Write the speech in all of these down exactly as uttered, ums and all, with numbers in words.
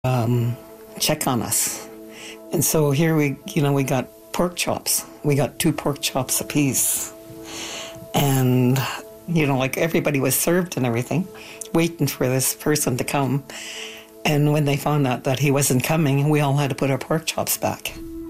um, check on us. And so here we, you know, we got pork chops. We got two pork chops apiece. And, you know, like everybody was served and everything, waiting for this person to come. And when they found out that he wasn't coming, we all had to put our pork chops back.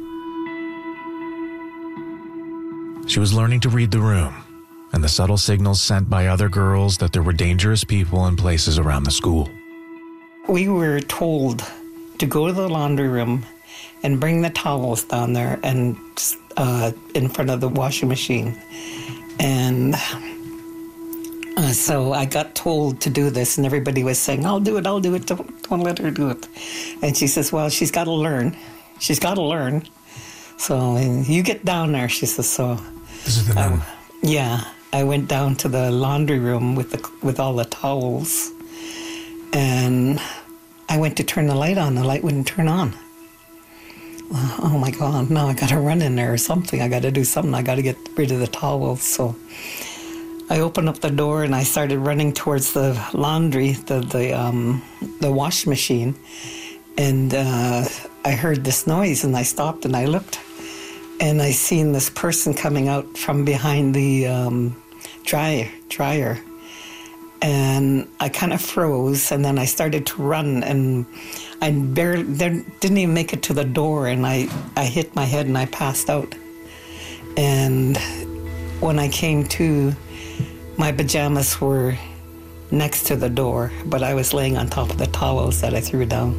She was learning to read the room and the subtle signals sent by other girls that there were dangerous people and places around the school. We were told to go to the laundry room and bring the towels down there and uh, in front of the washing machine. And uh, so I got told to do this, and everybody was saying, I'll do it, I'll do it, don't, don't let her do it. And she says, well, she's got to learn. She's got to learn. So you get down there, she says. So this is the nun. Um, yeah, I went down to the laundry room with the with all the towels, and I went to turn the light on. The light wouldn't turn on. Oh my God, no, I got to run in there or something. I got to do something. I got to get rid of the towels. So I opened up the door and I started running towards the laundry, the the um, the wash machine, and uh, I heard this noise and I stopped and I looked, and I seen this person coming out from behind the um, dryer dryer, and I kind of froze, and then I started to run, and I barely didn't even make it to the door, and I, I hit my head and I passed out. And when I came to, my pajamas were next to the door, but I was laying on top of the towels that I threw down,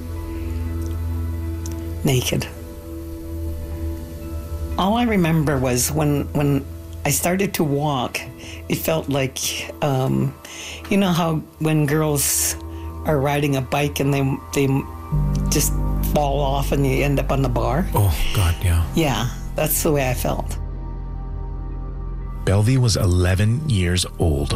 naked. All I remember was when when I started to walk, it felt like, um, you know how when girls are riding a bike and they they just fall off and you end up on the bar? Oh, God, yeah. Yeah, that's the way I felt. Belvie was eleven years old.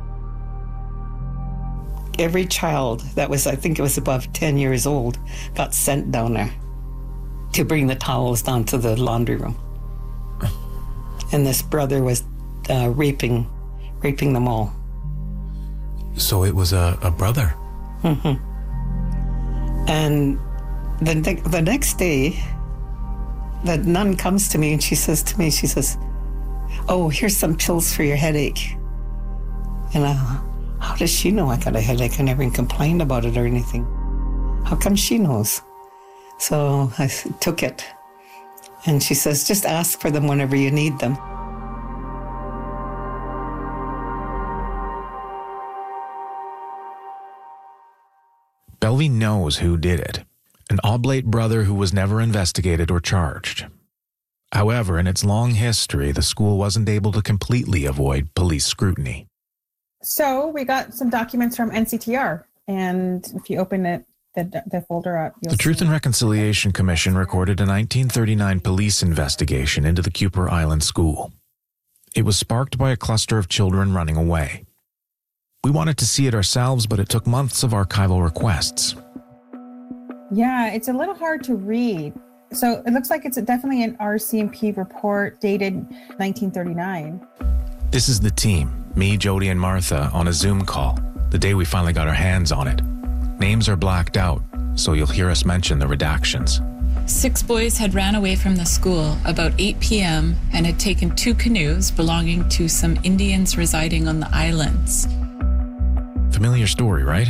Every child that was, I think it was above ten years old, got sent down there to bring the towels down to the laundry room. And this brother was uh, raping, raping them all. So it was a, a brother. Mm-hmm. And the ne- the next day, the nun comes to me and she says to me, she says, "Oh, here's some pills for your headache." And I, how does she know I got a headache? I never even complained about it or anything. How come she knows? So I took it. And she says, just ask for them whenever you need them. Belvie knows who did it, an oblate brother who was never investigated or charged. However, in its long history, the school wasn't able to completely avoid police scrutiny. So we got some documents from N C T R, and if you open it, the, the folder up, you'll The Truth see. and Reconciliation Commission recorded a nineteen thirty-nine police investigation into the Kuper Island School. It was sparked by a cluster of children running away. We wanted to see it ourselves, but it took months of archival requests. Yeah, it's a little hard to read. So it looks like it's definitely an R C M P report dated nineteen thirty-nine. This is the team, me, Jody, and Martha, on a Zoom call, the day we finally got our hands on it. Names are blacked out, so you'll hear us mention the redactions. Six boys had ran away from the school about eight p.m. and had taken two canoes belonging to some Indians residing on the islands. Familiar story, right?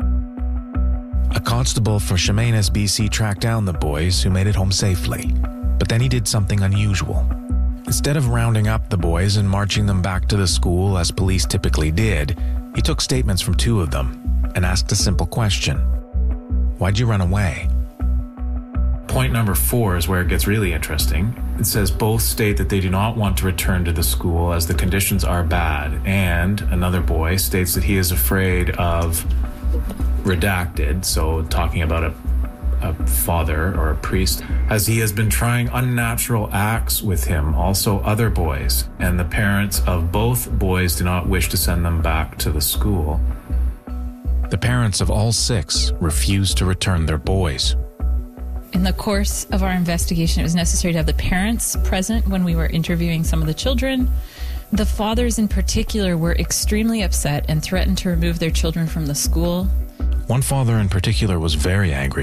A constable for Chemainus, B C tracked down the boys who made it home safely. But then he did something unusual. Instead of rounding up the boys and marching them back to the school as police typically did, he took statements from two of them and asked a simple question. Why'd you run away? Point number four is where it gets really interesting. It says both state that they do not want to return to the school as the conditions are bad, and another boy states that he is afraid of redacted, so talking about a, a father or a priest, as he has been trying unnatural acts with him, also other boys, and the parents of both boys do not wish to send them back to the school. The parents of all six refused to return their boys. In the course of our investigation, it was necessary to have the parents present when we were interviewing some of the children. The fathers in particular were extremely upset and threatened to remove their children from the school. One father in particular was very angry